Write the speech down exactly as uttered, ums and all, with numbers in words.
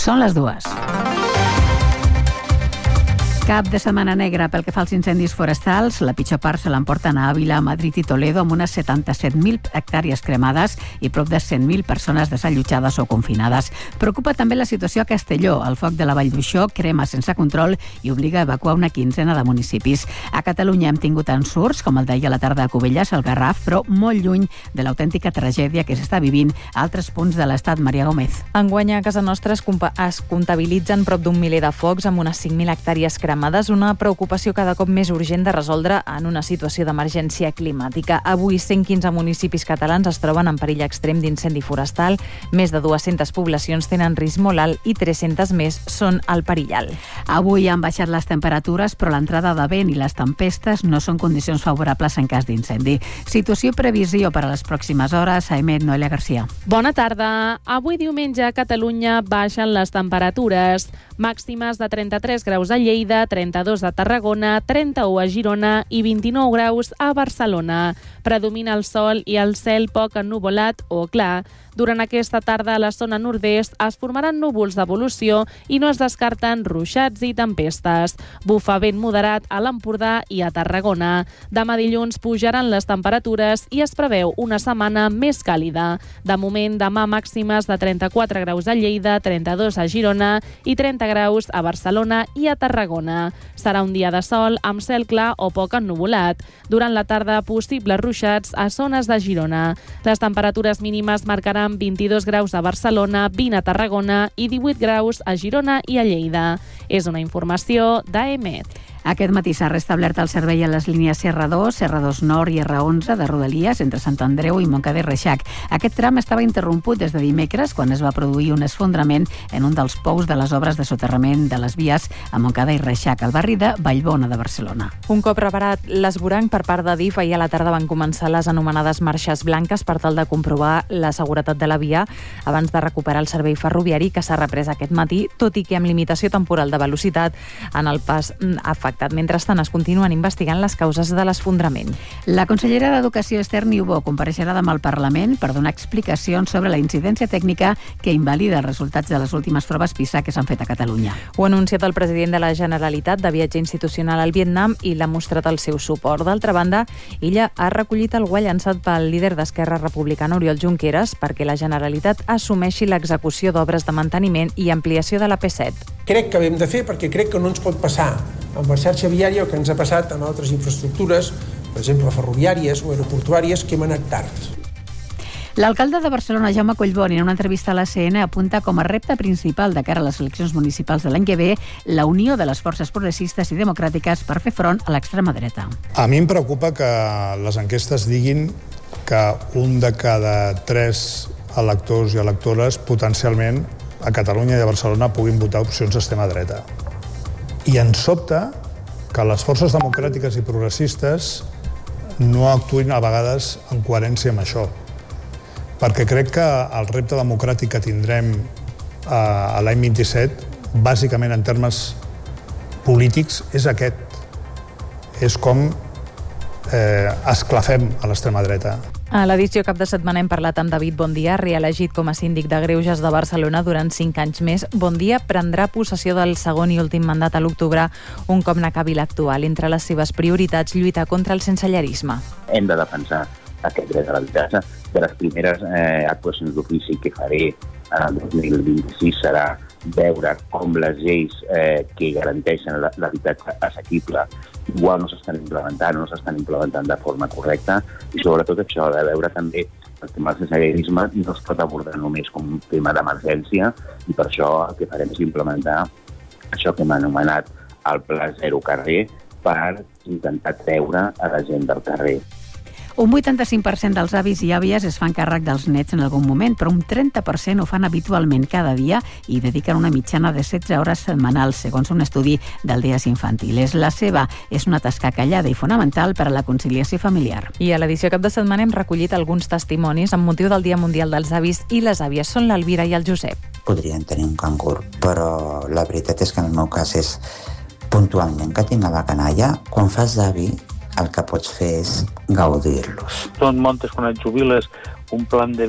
Són les dues. Cap de setmana negra pel que fa als incendis forestals. La pitjor part se l'emporten a Àvila, Madrid i Toledo, amb unes setanta-set mil hectàrees cremades i prop de cent mil persones desallotjades o confinades. Preocupa també la situació a Castelló. El foc de la Vall d'Uixó crema sense control i obliga a evacuar una quinzena de municipis. A Catalunya hem tingut ensurts, com el d'ahir a la tarda a Cubelles, al Garraf, però molt lluny de l'autèntica tragèdia que s'està vivint a altres punts de l'estat. Maria Gómez. Enguany a casa nostra es, compa- es comptabilitzen prop d'un miler de focs amb unes cinc mil hectàrees cremades, una preocupació cada cop més urgent de resoldre en una situació d'emergència climàtica. Avui cent quinze municipis catalans es troben en perill extrem d'incendi forestal, més de dues-centes poblacions tenen risc molt alt i tres-centes més són al perill alt. Avui han baixat les temperatures, però l'entrada de vent i les tempestes no són condicions favorables en cas d'incendi. Situació i previsió per a les pròximes hores. Aimet, Noelia Garcia. Bona tarda. Avui diumenge a Catalunya baixen les temperatures. Màximes de trenta-tres graus a Lleida, trenta-dos a Tarragona, trenta-u a Girona i vint-i-nou graus a Barcelona. Predomina el sol i el cel poc ennuvolat o clar. Durant aquesta tarda a la zona nord-est es formaran núvols d'evolució i no es descarten ruixats i tempestes. Bufa vent moderat a l'Empordà i a Tarragona. Demà dilluns pujaran les temperatures i es preveu una setmana més càlida. De moment, demà màximes de trenta-quatre graus a Lleida, trenta-dos a Girona i trenta graus a Barcelona i a Tarragona. Serà un dia de sol amb cel clar o poc ennuvolat. Durant la tarda, possibles ruixats a zones de Girona. Les temperatures mínimes marcaran vint-i-dos graus a Barcelona, vint a Tarragona i divuit graus a Girona i a Lleida. És una informació d'A M E T. Aquest matí s'ha restablert el servei a les línies R dos, R dos Nord i R onze de Rodalies entre Sant Andreu i Montcada i Reixac. Aquest tram estava interromput des de dimecres quan es va produir un esfondrament en un dels pous de les obres de soterrament de les vies a Montcada i Reixac, al barri de Vallbona de Barcelona. Un cop reparat l'esvoranc per part de D I F, ahir a la tarda van començar les anomenades marxes blanques per tal de comprovar la seguretat de la via abans de recuperar el servei ferroviari que s'ha reprès aquest matí, tot i que amb limitació temporal de velocitat en el pas afectat. Mentrestant, es continuen investigant les causes de l'esfondrament. La consellera d'Educació, Esther Niubó, compareixerà demà al Parlament per donar explicacions sobre la incidència tècnica que invalida els resultats de les últimes proves PISA que s'han fet a Catalunya. Ho ha anunciat el president de la Generalitat de viatge institucional al Vietnam i l'ha mostrat el seu suport. D'altra banda, ella ha recollit el guany llançat pel líder d'Esquerra Republicana, Oriol Junqueras, perquè la Generalitat assumeixi l'execució d'obres de manteniment i ampliació de la P set. Crec que ho hem de fer perquè crec que no ens pot passar amb la xarxa viària el que ens ha passat amb altres infraestructures, per exemple ferroviàries o aeroportuàries, que hem anat tard. L'alcalde de Barcelona, Jaume Collboni, en una entrevista a l'A C N, apunta com a repte principal de cara a les eleccions municipals de l'any que ve la unió de les forces progressistes i democràtiques per fer front a l'extrema dreta. A mi em preocupa que les enquestes diguin que un de cada tres electors i electores potencialment a Catalunya i a Barcelona puguin votar opcions d'extrema dreta. I ens sobta que les forces democràtiques i progressistes no actuïn a vegades en coherència amb això. Perquè crec que el repte democràtic que tindrem a l'any vint-i-set, bàsicament en termes polítics, és aquest. És com eh, esclafem a l'extrema dreta. A l'edició cap de setmana hem parlat amb David Bondia, reelegit com a síndic de Greuges de Barcelona durant cinc anys més. Bondia prendrà possessió del segon i últim mandat a l'octubre, un cop n'acabi l'actual. Entre les seves prioritats, lluitar contra el sensellarisme. Hem de defensar aquest dret a l'habitatge. De les primeres eh, actuacions d'ofici que faré el dos mil vint-i-sis serà veure com les lleis eh, que garanteixen l'habitatge assequible igual no s'estan implementant o no s'estan implementant de forma correcta, i sobretot això de veure també el tema del sensellarisme no es pot abordar només com un tema d'emergència, i per això el que farem és implementar això que hem anomenat el Pla Zero Carrer per intentar treure a la gent del carrer. Un vuitanta-cinc per cent dels avis i àvies es fan càrrec dels nets en algun moment, però un trenta per cent ho fan habitualment cada dia i dediquen una mitjana de setze hores setmanals, segons un estudi del D I A S Infantiles. La seva és una tasca callada i fonamental per a la conciliació familiar. I a l'edició cap de setmana hem recollit alguns testimonis amb motiu del Dia Mundial dels Avis i les Àvies. Són l'Elvira i el Josep. Podrien tenir un cangur, però la veritat és que en el meu cas és puntualment que tinc a la canalla. Quan fas d'avi, el que pots fer és gaudir-los. Tu et montes quan et jubiles un plan de